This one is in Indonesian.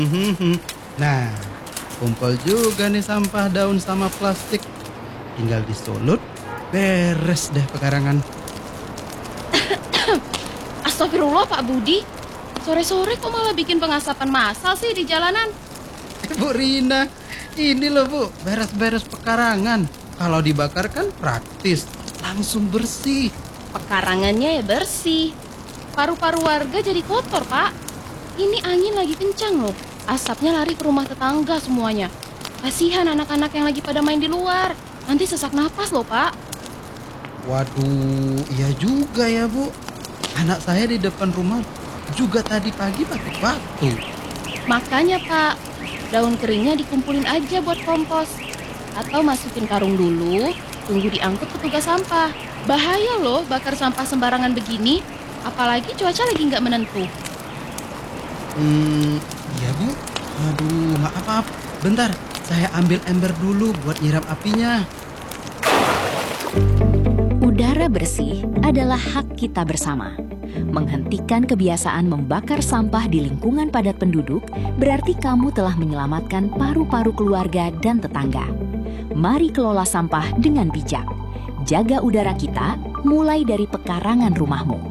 Nah, kumpul juga nih sampah daun sama plastik. Tinggal disulut, beres deh pekarangan. Astagfirullah Pak Budi, sore-sore kok malah bikin pengasapan massal sih di jalanan? Bu Rina, ini loh Bu, beres-beres pekarangan. Kalau dibakar kan praktis, langsung bersih. Pekarangannya ya bersih, paru-paru warga jadi kotor Pak. Ini angin lagi kencang loh, asapnya lari ke rumah tetangga semuanya. Kasihan anak-anak yang lagi pada main di luar, nanti sesak napas loh Pak. Waduh, iya juga ya Bu. Anak saya di depan rumah juga tadi pagi batuk-batuk. Makanya Pak, daun keringnya dikumpulin aja buat kompos. Atau masukin karung dulu, tunggu diangkut petugas sampah. Bahaya loh bakar sampah sembarangan begini, apalagi cuaca lagi nggak menentu. Iya Bu. Aduh, maaf. Bentar, saya ambil ember dulu buat nyiram apinya. Udara bersih adalah hak kita bersama. Menghentikan kebiasaan membakar sampah di lingkungan padat penduduk berarti kamu telah menyelamatkan paru-paru keluarga dan tetangga. Mari kelola sampah dengan bijak. Jaga udara kita mulai dari pekarangan rumahmu.